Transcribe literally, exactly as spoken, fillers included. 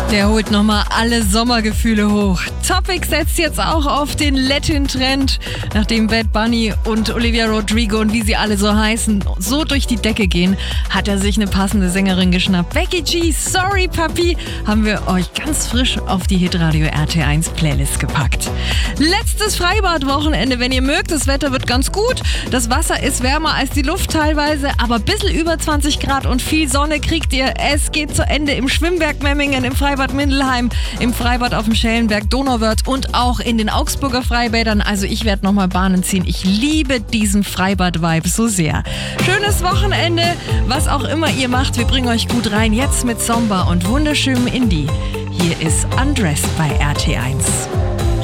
Der holt nochmal alle Sommergefühle hoch. Topic setzt jetzt auch auf den Latin-Trend, nachdem Bad Bunny und Olivia Rodrigo und wie sie alle so heißen, so durch die Decke gehen, hat er sich eine passende Sängerin geschnappt. Becky G, Sorry Papi, haben wir euch ganz frisch auf die Hitradio R T eins Playlist gepackt. Letztes Freibad-Wochenende, wenn ihr mögt, das Wetter wird ganz gut. Das Wasser ist wärmer als die Luft teilweise, aber ein bisschen über zwanzig Grad und viel Sonne kriegt ihr. Es geht zu Ende im Schwimmwerk Memmingen, im Freibad Mindelheim, im Freibad auf dem Schellenberg Donauwörth und auch in den Augsburger Freibädern. Also ich werde nochmal Bahnen ziehen. Ich liebe diesen Freibad-Vibe so sehr. Schönes Wochenende, was auch immer ihr macht. Wir bringen euch gut rein. Jetzt mit Zomba und wunderschönem Indie. Hier ist Undressed bei R T eins.